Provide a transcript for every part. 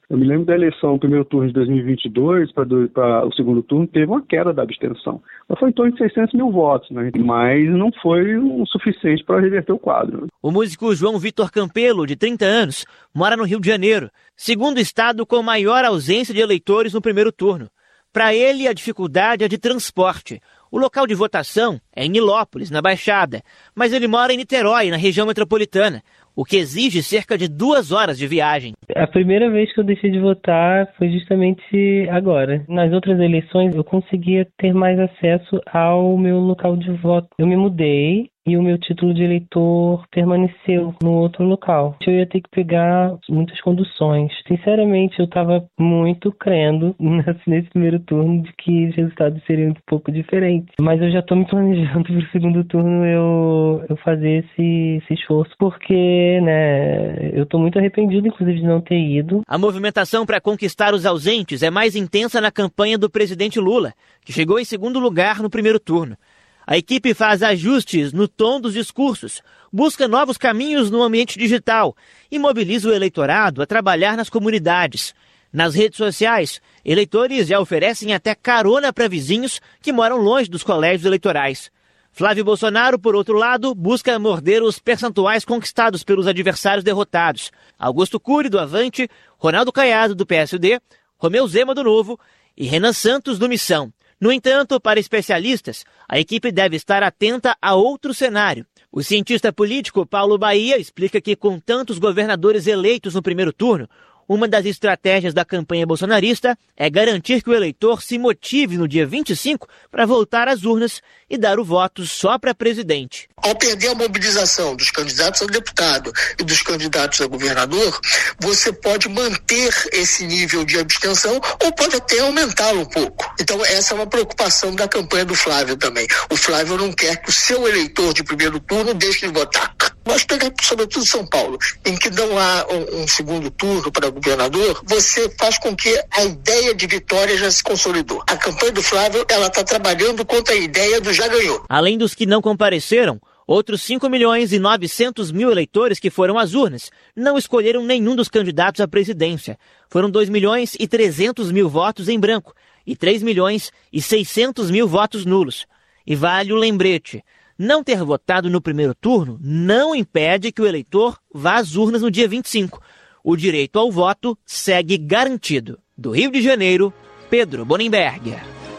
Eu me lembro da eleição, o primeiro turno de 2022 para o segundo turno, teve uma queda da abstenção. Mas foi em torno de 600 mil votos, né? Mas não foi o suficiente para reverter o quadro. O músico João Vitor Campelo, de 30 anos, mora no Rio de Janeiro, segundo estado com maior ausência de eleitores no primeiro turno. Para ele, a dificuldade é de transporte. O local de votação é em Nilópolis, na Baixada, mas ele mora em Niterói, na região metropolitana, o que exige cerca de 2 horas de viagem. A primeira vez que eu deixei de votar foi justamente agora. Nas outras eleições eu conseguia ter mais acesso ao meu local de voto. Eu me mudei e o meu título de eleitor permaneceu no outro local. Eu ia ter que pegar muitas conduções. Sinceramente, eu estava muito crendo nesse primeiro turno de que os resultados seriam um pouco diferentes. Mas eu já estou me planejando para o segundo turno eu fazer esse esforço, porque eu estou muito arrependido, inclusive, de não ter ido. A movimentação para conquistar os ausentes é mais intensa na campanha do presidente Lula, que chegou em segundo lugar no primeiro turno. A equipe faz ajustes no tom dos discursos, busca novos caminhos no ambiente digital e mobiliza o eleitorado a trabalhar nas comunidades. Nas redes sociais, eleitores já oferecem até carona para vizinhos que moram longe dos colégios eleitorais. Flávio Bolsonaro, por outro lado, busca morder os percentuais conquistados pelos adversários derrotados. Augusto Cury, do Avante, Ronaldo Caiado, do PSD, Romeu Zema, do Novo e Renan Santos, do Missão. No entanto, para especialistas, a equipe deve estar atenta a outro cenário. O cientista político Paulo Bahia explica que, com tantos governadores eleitos no primeiro turno, uma das estratégias da campanha bolsonarista é garantir que o eleitor se motive no dia 25 para voltar às urnas e dar o voto só para presidente. Ao perder a mobilização dos candidatos a deputado e dos candidatos a governador, você pode manter esse nível de abstenção ou pode até aumentá-lo um pouco. Então essa é uma preocupação da campanha do Flávio também. O Flávio não quer que o seu eleitor de primeiro turno deixe de votar. Nós pegamos, sobretudo São Paulo, em que não há um segundo turno para governador, você faz com que a ideia de vitória já se consolidou. A campanha do Flávio, ela está trabalhando contra a ideia do já ganhou. Além dos que não compareceram, outros 5.900.000 eleitores que foram às urnas não escolheram nenhum dos candidatos à presidência. Foram 2.300.000 votos em branco e 3.600.000 votos nulos. E vale o lembrete: não ter votado no primeiro turno não impede que o eleitor vá às urnas no dia 25. O direito ao voto segue garantido. Do Rio de Janeiro, Pedro Bonenberg.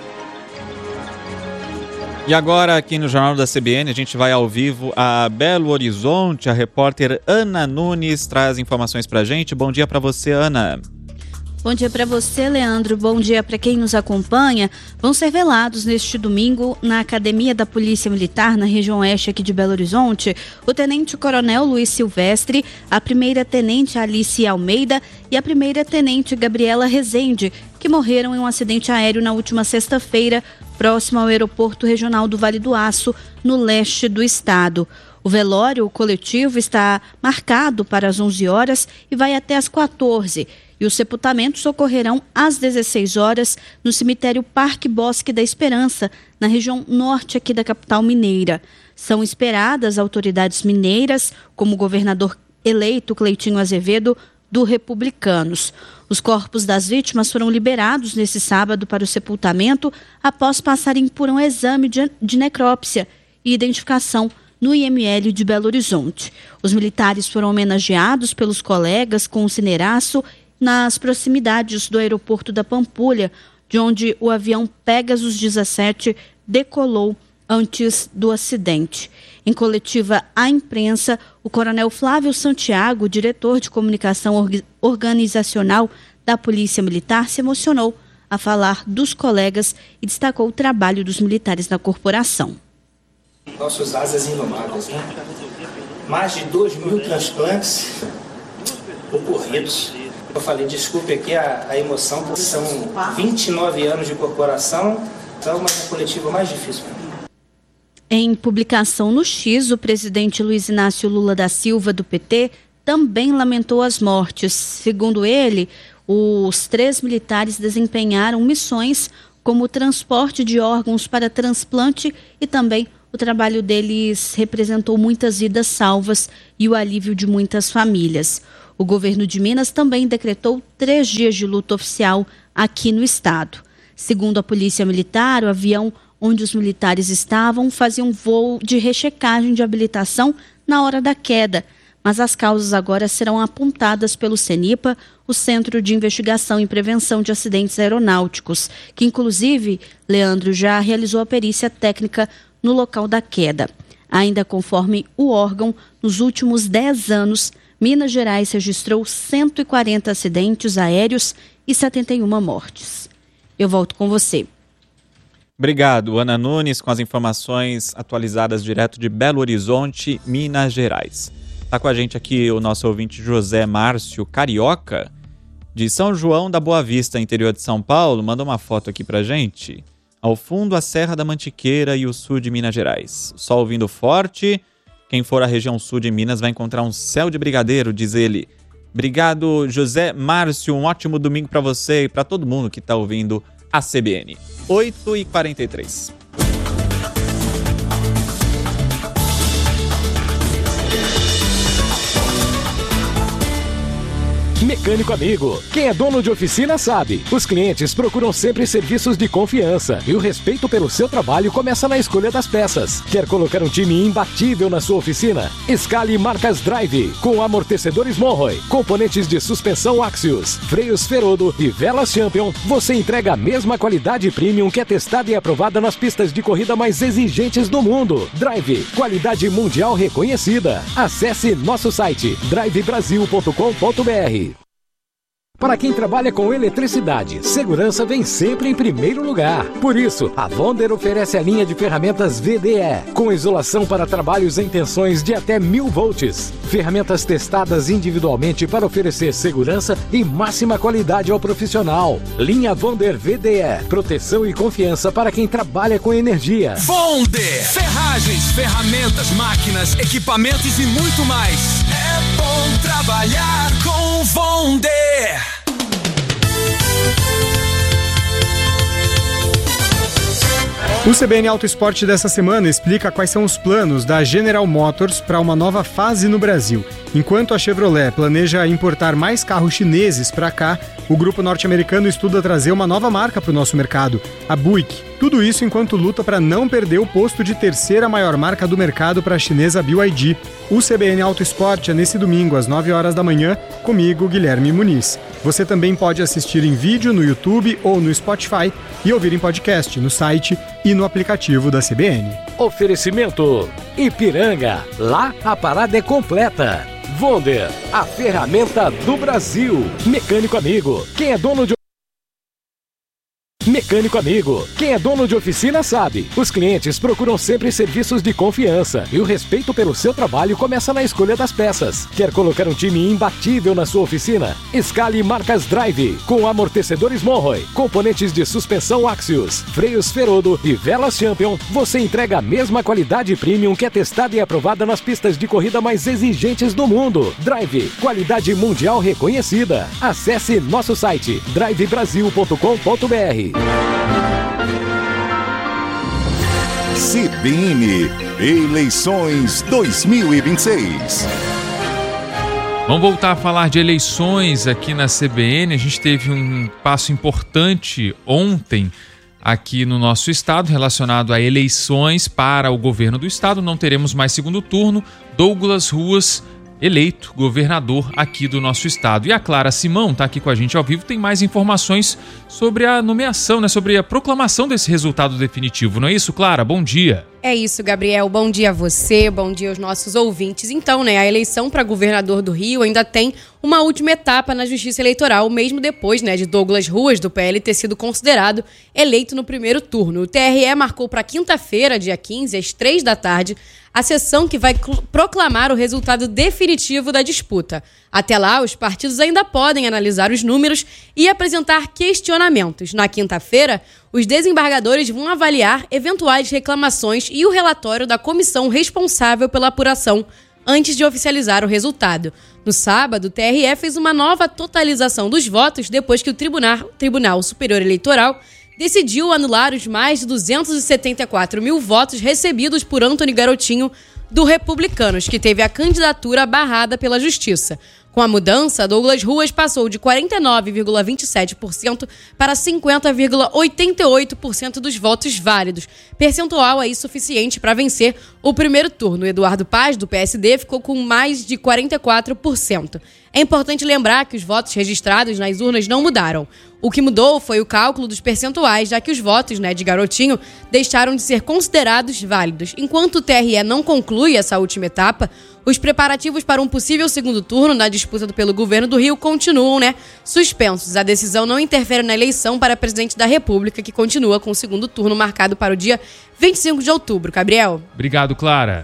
E agora, aqui no Jornal da CBN, a gente vai ao vivo a Belo Horizonte. A repórter Ana Nunes traz informações pra gente. Bom dia para você, Ana. Bom dia para você, Leandro. Bom dia para quem nos acompanha. Vão ser velados neste domingo na Academia da Polícia Militar, na região oeste aqui de Belo Horizonte, o Tenente-Coronel Luiz Silvestre, a Primeira-Tenente Alice Almeida e a Primeira-Tenente Gabriela Rezende, que morreram em um acidente aéreo na última sexta-feira, próximo ao aeroporto regional do Vale do Aço, no leste do estado. O velório coletivo está marcado para as 11 horas e vai até às 14 e os sepultamentos ocorrerão às 16 horas no cemitério Parque Bosque da Esperança, na região norte aqui da capital mineira. São esperadas autoridades mineiras, como o governador eleito Cleitinho Azevedo, do Republicanos. Os corpos das vítimas foram liberados nesse sábado para o sepultamento após passarem por um exame de necrópsia e identificação no IML de Belo Horizonte. Os militares foram homenageados pelos colegas com o cineraço nas proximidades do aeroporto da Pampulha, de onde o avião Pegasus 17 decolou antes do acidente. Em coletiva à imprensa, o coronel Flávio Santiago, diretor de comunicação organizacional da Polícia Militar, se emocionou a falar dos colegas e destacou o trabalho dos militares na corporação. Nossos asas indomáveis, né? Mais de 2.000 transplantes ocorridos. Eu falei, desculpe aqui a emoção, porque são 29 anos de corporação, então é a coletiva mais difícil para mim. Em publicação no X, o presidente Luiz Inácio Lula da Silva, do PT, também lamentou as mortes. Segundo ele, os 3 militares desempenharam missões como o transporte de órgãos para transplante e também o trabalho deles representou muitas vidas salvas e o alívio de muitas famílias. O governo de Minas também decretou 3 dias de luto oficial aqui no estado. Segundo a Polícia Militar, o avião onde os militares estavam fazia um voo de rechecagem de habilitação na hora da queda, mas as causas agora serão apontadas pelo CENIPA, o Centro de Investigação e Prevenção de Acidentes Aeronáuticos, que inclusive, Leandro, já realizou a perícia técnica no local da queda. Ainda conforme o órgão, nos últimos 10 anos, Minas Gerais registrou 140 acidentes aéreos e 71 mortes. Eu volto com você. Obrigado, Ana Nunes, com as informações atualizadas direto de Belo Horizonte, Minas Gerais. Está com a gente aqui o nosso ouvinte José Márcio Carioca, de São João da Boa Vista, interior de São Paulo. Manda uma foto aqui pra gente. Ao fundo, a Serra da Mantiqueira e o sul de Minas Gerais. Sol vindo forte. Quem for à região sul de Minas vai encontrar um céu de brigadeiro, diz ele. Obrigado, José Márcio. Um ótimo domingo para você e para todo mundo que está ouvindo a CBN. 8h43. Mecânico amigo, quem é dono de oficina sabe. Os clientes procuram sempre serviços de confiança e o respeito pelo seu trabalho começa na escolha das peças. Quer colocar um time imbatível na sua oficina? Escale marcas Drive, com amortecedores Monroe, componentes de suspensão Axios, freios Ferodo e velas Champion. Você entrega a mesma qualidade premium que é testada e aprovada nas pistas de corrida mais exigentes do mundo. Drive, qualidade mundial reconhecida. Acesse nosso site drivebrasil.com.br. Para quem trabalha com eletricidade, segurança vem sempre em primeiro lugar. Por isso, a Wonder oferece a linha de ferramentas VDE, com isolação para trabalhos em tensões de até 1000 volts. Ferramentas testadas individualmente para oferecer segurança e máxima qualidade ao profissional. Linha Wonder VDE, proteção e confiança para quem trabalha com energia. Wonder, ferragens, ferramentas, máquinas, equipamentos e muito mais. É bom trabalhar com Wonder. O CBN Auto Esporte dessa semana explica quais são os planos da General Motors para uma nova fase no Brasil. Enquanto a Chevrolet planeja importar mais carros chineses para cá, o grupo norte-americano estuda trazer uma nova marca para o nosso mercado, a Buick. Tudo isso enquanto luta para não perder o posto de terceira maior marca do mercado para a chinesa BYD. O CBN Auto Esporte é nesse domingo às 9 horas da manhã, comigo, Guilherme Muniz. Você também pode assistir em vídeo no YouTube ou no Spotify e ouvir em podcast no site e no aplicativo da CBN. Oferecimento Ipiranga. Lá a parada é completa. Wonder, a ferramenta do Brasil. Mecânico amigo, quem é dono de oficina sabe. Os clientes procuram sempre serviços de confiança e o respeito pelo seu trabalho começa na escolha das peças. Quer colocar um time imbatível na sua oficina? Escale marcas Drive, com amortecedores Monroe, componentes de suspensão Axios, freios Ferodo e velas Champion. Você entrega a mesma qualidade premium que é testada e aprovada nas pistas de corrida mais exigentes do mundo. Drive, qualidade mundial reconhecida. Acesse nosso site drivebrasil.com.br. CBN Eleições 2026. Vamos voltar a falar de eleições aqui na CBN. A gente teve um passo importante ontem aqui no nosso estado relacionado a eleições para o governo do estado. Não teremos mais segundo turno. Douglas Ruas eleito governador aqui do nosso estado. E a Clara Simão está aqui com a gente ao vivo, tem mais informações sobre a nomeação, sobre a proclamação desse resultado definitivo. Não é isso, Clara? Bom dia. É isso, Gabriel. Bom dia a você, bom dia aos nossos ouvintes. Então, a eleição para governador do Rio ainda tem uma última etapa na Justiça Eleitoral, mesmo depois, de Douglas Ruas, do PL, ter sido considerado eleito no primeiro turno. O TRE marcou para quinta-feira, dia 15, às 3 da tarde, a sessão que vai proclamar o resultado definitivo da disputa. Até lá, os partidos ainda podem analisar os números e apresentar questionamentos. Na quinta-feira, os desembargadores vão avaliar eventuais reclamações e o relatório da comissão responsável pela apuração antes de oficializar o resultado. No sábado, o TRE fez uma nova totalização dos votos depois que o Tribunal Superior Eleitoral decidiu anular os mais de 274 mil votos recebidos por Antony Garotinho do Republicanos, que teve a candidatura barrada pela Justiça. Com a mudança, Douglas Ruas passou de 49,27% para 50,88% dos votos válidos, percentual aí suficiente para vencer o primeiro turno. Eduardo Paz, do PSD, ficou com mais de 44%. É importante lembrar que os votos registrados nas urnas não mudaram. O que mudou foi o cálculo dos percentuais, já que os votos de Garotinho deixaram de ser considerados válidos. Enquanto o TRE não conclui essa última etapa, os preparativos para um possível segundo turno na disputa pelo governo do Rio continuam, suspensos. A decisão não interfere na eleição para presidente da República, que continua com o segundo turno marcado para o dia 25 de outubro. Gabriel? Obrigado, Clara.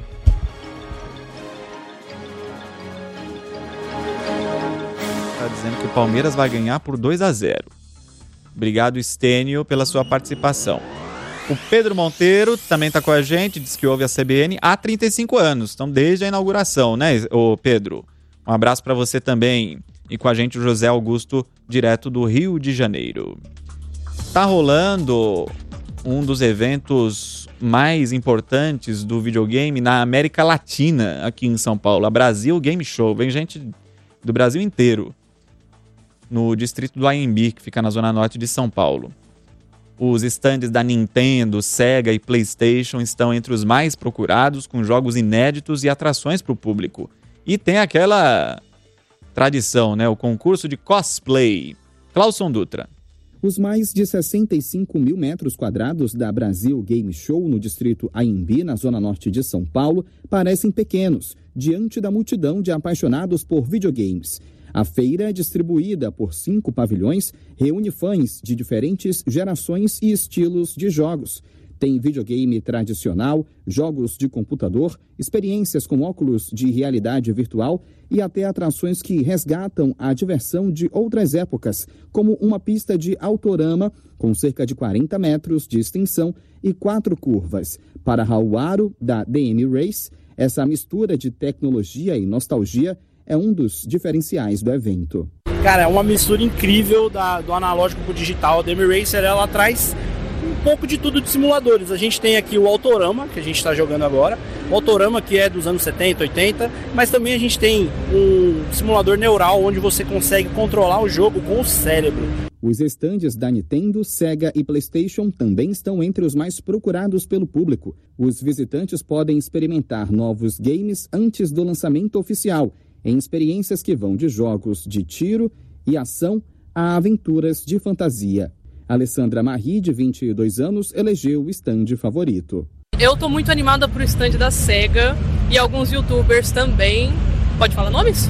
Tá dizendo que o Palmeiras vai ganhar por 2-0. Obrigado, Stênio, pela sua participação. O Pedro Monteiro também está com a gente, diz que ouve a CBN há 35 anos, então desde a inauguração, né, ô Pedro? Um abraço para você também. E com a gente o José Augusto, direto do Rio de Janeiro. Tá rolando um dos eventos mais importantes do videogame na América Latina, aqui em São Paulo, a Brasil Game Show. Vem gente do Brasil inteiro, no distrito do Anhembi, que fica na zona norte de São Paulo. Os estandes da Nintendo, Sega e PlayStation estão entre os mais procurados, com jogos inéditos e atrações para o público. E tem aquela tradição, o concurso de cosplay. Clauson Dutra. Os mais de 65 mil metros quadrados da Brasil Game Show no distrito Anhembi, na zona norte de São Paulo, parecem pequenos diante da multidão de apaixonados por videogames. A feira, distribuída por 5 pavilhões, reúne fãs de diferentes gerações e estilos de jogos. Tem videogame tradicional, jogos de computador, experiências com óculos de realidade virtual e até atrações que resgatam a diversão de outras épocas, como uma pista de autorama com cerca de 40 metros de extensão e 4 curvas. Para Raul Aro, da DM Race, essa mistura de tecnologia e nostalgia é um dos diferenciais do evento. Cara, é uma mistura incrível do analógico pro digital. A DM Racer, ela traz um pouco de tudo de simuladores. A gente tem aqui o Autorama, que a gente está jogando agora. O Autorama, que é dos anos 70, 80. Mas também a gente tem um simulador neural, onde você consegue controlar o jogo com o cérebro. Os estandes da Nintendo, Sega e PlayStation também estão entre os mais procurados pelo público. Os visitantes podem experimentar novos games antes do lançamento oficial, em experiências que vão de jogos de tiro e ação a aventuras de fantasia. Alessandra Marri, de 22 anos, elegeu o stand favorito. Eu tô muito animada pro stand da Sega e alguns youtubers também. Pode falar nomes?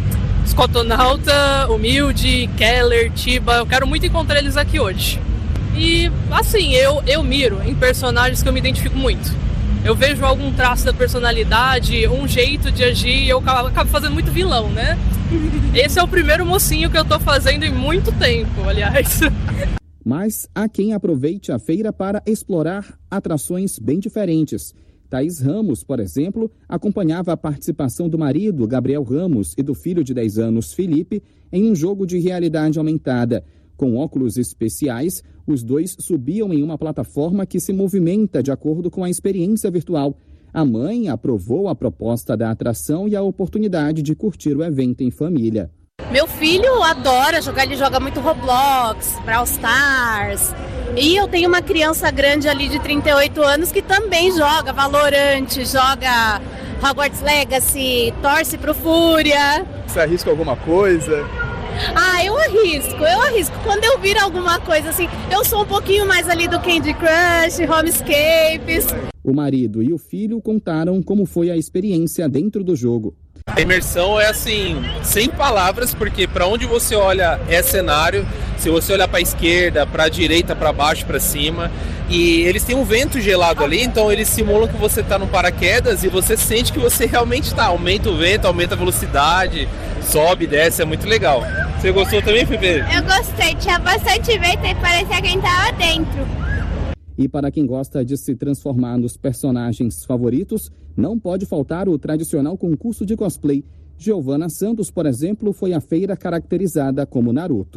Scotonauta, Humilde, Keller, Tiba. Eu quero muito encontrar eles aqui hoje. E, assim, eu miro em personagens que eu me identifico muito. Eu vejo algum traço da personalidade, um jeito de agir e eu acabo fazendo muito vilão, né? Esse é o primeiro mocinho que eu tô fazendo em muito tempo, aliás. Mas há quem aproveite a feira para explorar atrações bem diferentes. Thaís Ramos, por exemplo, acompanhava a participação do marido, Gabriel Ramos, e do filho de 10 anos, Felipe, em um jogo de realidade aumentada. Com óculos especiais, os dois subiam em uma plataforma que se movimenta de acordo com a experiência virtual. A mãe aprovou a proposta da atração e a oportunidade de curtir o evento em família. Meu filho adora jogar, ele joga muito Roblox, Brawl Stars. E eu tenho uma criança grande ali de 38 anos que também joga Valorant, joga Hogwarts Legacy, torce pro Fúria. Você arrisca alguma coisa? Eu arrisco. Quando eu vir alguma coisa assim, eu sou um pouquinho mais ali do Candy Crush, Homescapes. O marido e o filho contaram como foi a experiência dentro do jogo. A imersão é assim, sem palavras, porque para onde você olha é cenário. Se você olhar para a esquerda, para a direita, para baixo, para cima, e eles têm um vento gelado ali, então eles simulam que você está no paraquedas e você sente que você realmente está. Aumenta o vento, aumenta a velocidade, sobe, desce, é muito legal. Você gostou também, Felipe? Eu gostei, tinha bastante vento e parecia que a gente estava dentro. E para quem gosta de se transformar nos personagens favoritos, não pode faltar o tradicional concurso de cosplay. Giovana Santos, por exemplo, foi à feira caracterizada como Naruto.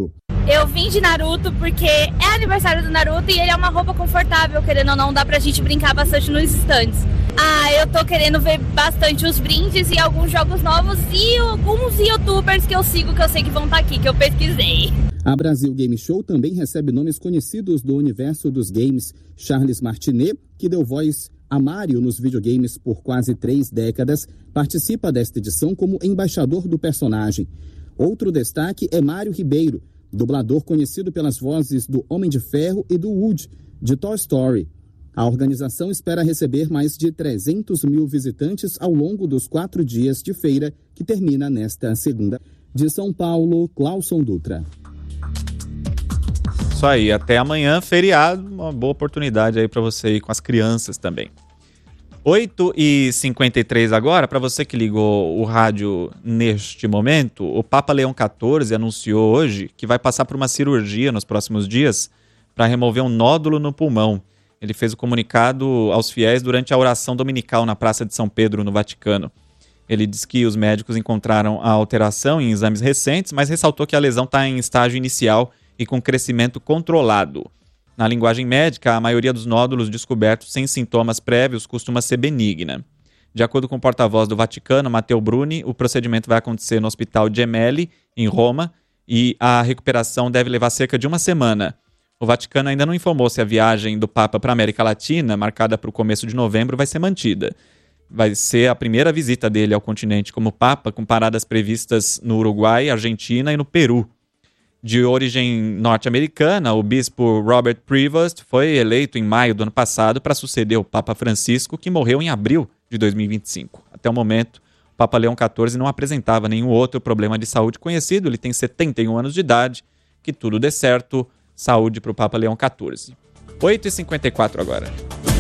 Eu vim de Naruto porque é aniversário do Naruto e ele é uma roupa confortável, querendo ou não, dá pra gente brincar bastante nos stands. Eu tô querendo ver bastante os brindes e alguns jogos novos e alguns youtubers que eu sigo, que eu sei que vão estar aqui, que eu pesquisei. A Brasil Game Show também recebe nomes conhecidos do universo dos games. Charles Martinet, que deu voz a Mario nos videogames por quase 3 décadas, participa desta edição como embaixador do personagem. Outro destaque é Mário Ribeiro, dublador conhecido pelas vozes do Homem de Ferro e do Woody, de Toy Story. A organização espera receber mais de 300 mil visitantes ao longo dos 4 dias de feira, que termina nesta segunda. De São Paulo, Clauson Dutra. Isso aí, até amanhã, feriado, uma boa oportunidade aí para você ir com as crianças também. 8h53 agora, para você que ligou o rádio neste momento, o Papa Leão XIV anunciou hoje que vai passar por uma cirurgia nos próximos dias para remover um nódulo no pulmão. Ele fez o comunicado aos fiéis durante a oração dominical na Praça de São Pedro, no Vaticano. Ele diz que os médicos encontraram a alteração em exames recentes, mas ressaltou que a lesão está em estágio inicial e com crescimento controlado. Na linguagem médica, a maioria dos nódulos descobertos sem sintomas prévios costuma ser benigna. De acordo com o porta-voz do Vaticano, Matteo Bruni, o procedimento vai acontecer no Hospital Gemelli, em Roma, e a recuperação deve levar cerca de uma semana. O Vaticano ainda não informou se a viagem do Papa para a América Latina, marcada para o começo de novembro, vai ser mantida. Vai ser a primeira visita dele ao continente como Papa, com paradas previstas no Uruguai, Argentina e no Peru. De origem norte-americana, o bispo Robert Prevost foi eleito em maio do ano passado para suceder o Papa Francisco, que morreu em abril de 2025. Até o momento, o Papa Leão XIV não apresentava nenhum outro problema de saúde conhecido. Ele tem 71 anos de idade. Que tudo dê certo. Saúde para o Papa Leão XIV. 8h54 agora.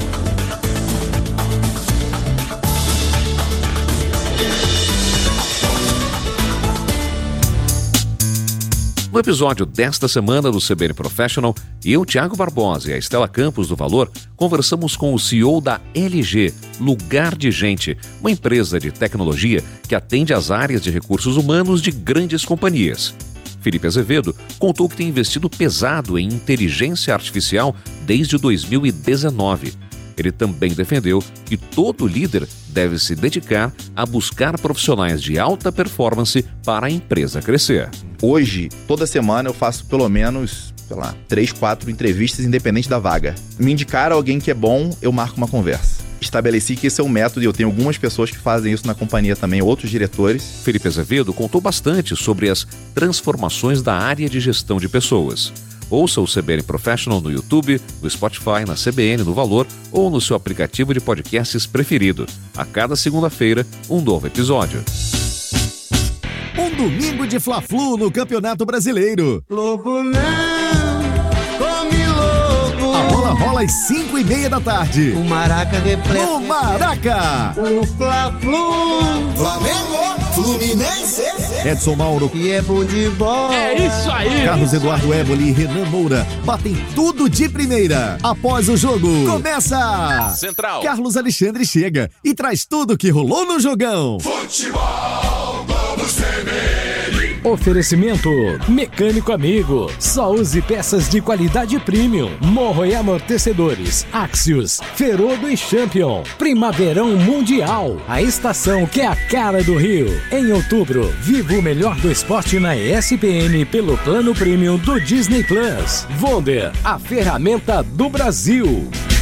No episódio desta semana do CBN Professional, eu, Thiago Barbosa e a Estela Campos do Valor, conversamos com o CEO da LG, Lugar de Gente, uma empresa de tecnologia que atende às áreas de recursos humanos de grandes companhias. Felipe Azevedo contou que tem investido pesado em inteligência artificial desde 2019. Ele também defendeu que todo líder deve se dedicar a buscar profissionais de alta performance para a empresa crescer. Hoje, toda semana eu faço pelo menos, 3, 4 entrevistas independente da vaga. Me indicar alguém que é bom, eu marco uma conversa. Estabeleci que esse é um método e eu tenho algumas pessoas que fazem isso na companhia também, outros diretores. Felipe Azevedo contou bastante sobre as transformações da área de gestão de pessoas. Ouça o CBN Professional no YouTube, no Spotify, na CBN, no Valor ou no seu aplicativo de podcasts preferido. A cada segunda-feira, um novo episódio. Um domingo de Fla-Flu no Campeonato Brasileiro. Lobo não, come lobo. A bola rola às 5h30 da tarde. O Maraca repleto. No Maraca. O Fla-Flu. Flamengo, Fluminense. Edson Mauro. E é bom de bola. É isso aí. Carlos Eduardo Éboli e Renan Moura batem tudo de primeira. Após o jogo, começa Central. Carlos Alexandre chega e traz tudo que rolou no jogão. Futebol, vamos CBN. Oferecimento Mecânico Amigo. Só use peças de qualidade premium. Morro e amortecedores. Axios, Ferodo e Champion. Primaverão Mundial. A estação que é a cara do Rio. Em outubro, viva o melhor do esporte na ESPN pelo plano premium do Disney Plus. Wonder, a ferramenta do Brasil.